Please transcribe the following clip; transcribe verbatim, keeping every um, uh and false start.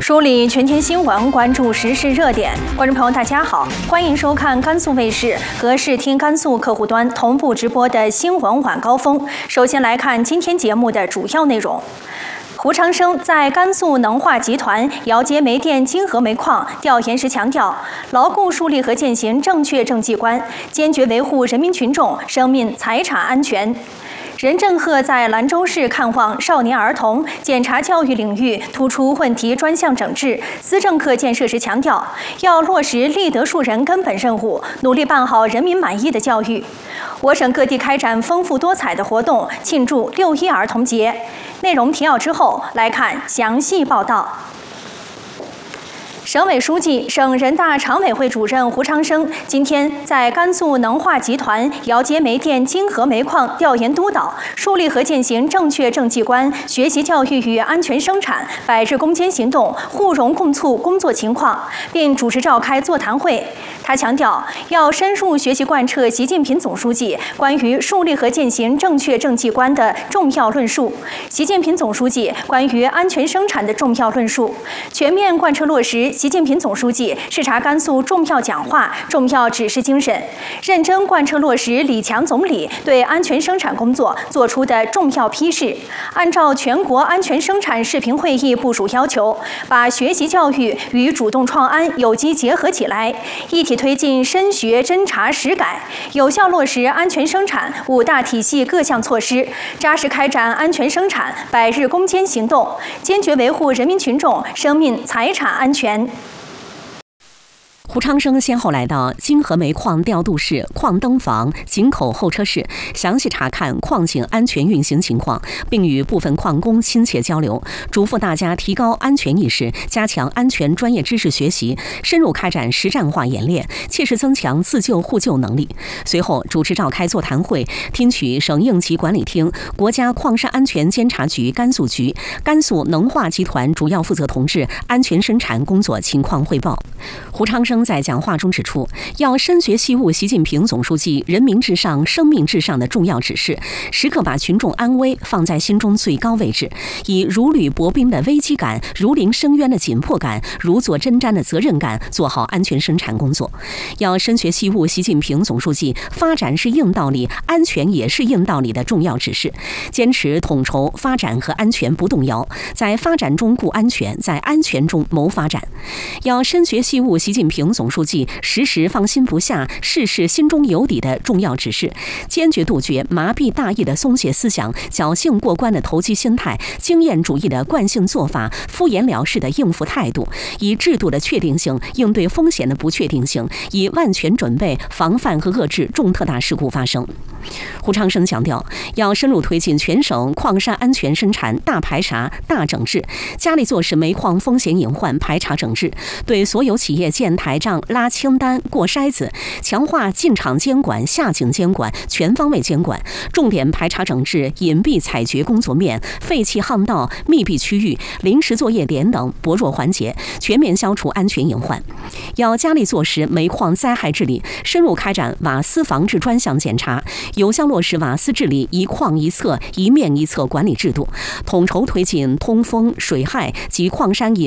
梳理全天新闻，关注时事热点。观众朋友，大家好，欢迎收看甘肃卫视和视听甘肃客户端同步直播的新闻晚高峰。首先来看今天节目的主要内容。胡长生在甘肃能化集团姚节煤电金河煤矿调研时强调，牢固树立和践行正确政绩观，坚决维护人民群众生命财产安全。任正鹤在兰州市看望少年儿童，检查教育领域突出问题专项整治、思政课建设时强调，要落实立德树人根本任务，努力办好人民满意的教育。我省各地开展丰富多彩的活动，庆祝六一儿童节。内容提要之后，来看详细报道。省委书记、省人大常委会主任胡长生今天在甘肃能化集团姚节煤电金河煤矿调研督导，树立和践行正确政绩观，学习教育与安全生产百日攻坚行动互融共促工作情况，并主持召开座谈会。他强调，要深入学习贯彻习近平总书记关于树立和践行正确政绩观的重要论述，习近平总书记关于安全生产的重要论述，全面贯彻落实习近平总书记视察甘肃重要讲话、重要指示精神，认真贯彻落实李强总理对安全生产工作作出的重要批示，按照全国安全生产视频会议部署要求，把学习教育与主动创安有机结合起来，一体推进深学侦查实改，有效落实安全生产五大体系各项措施，扎实开展安全生产百日攻坚行动，坚决维护人民群众生命财产安全。 胡长生先后来到金河煤矿调度室、矿灯房、井口候车室，详细查看矿井安全运行情况，并与部分矿工亲切交流，嘱咐大家提高安全意识，加强安全专业知识学习，深入开展实战化演练，切实增强自救互救能力。随后主持召开座谈会，听取省应急管理厅、国家矿山安全监察局甘肃局、甘肃能化集团主要负责同志安全生产工作情况汇报。胡长生在讲话中指出，要深学习悟习近平总书记人民至上、生命至上的重要指示，时刻把群众安危放在心中最高位置，以如履薄冰的危机感、如临深渊的紧迫感、如坐针毡的责任感，做好安全生产工作。要深学习悟习近平总书记发展是硬道理，安全也是硬道理的重要指示，坚持统筹发展和安全不动摇，在发展中顾安全，在安全中谋发展。要深学习悟习近平总书记时时放心不下、事事心中有底的重要指示，坚决杜绝麻痹大意的松懈思想、侥幸过关的投机心态、经验主义的惯性做法、敷衍了事的应付态度，以制度的确定性应对风险的不确定性，以万全准备防范和遏制重特大事故发生。胡长生强调，要深入推进全省矿山安全生产大排查、大整治，加力做实煤矿风险隐患排查整治，对所有企业建台账、拉清单、过筛子，强化进场监管、下井监管，全方位监管，重点排查整治隐蔽采掘工作面、废弃巷道、密闭区域、临时作业点等薄弱环节，全面消除安全隐患。要加力做实煤矿灾害治理，深入开展瓦斯防治专项检查，有效落实瓦斯治理一矿一测、一面一测管理制度，统筹推进通风、水害及矿山隐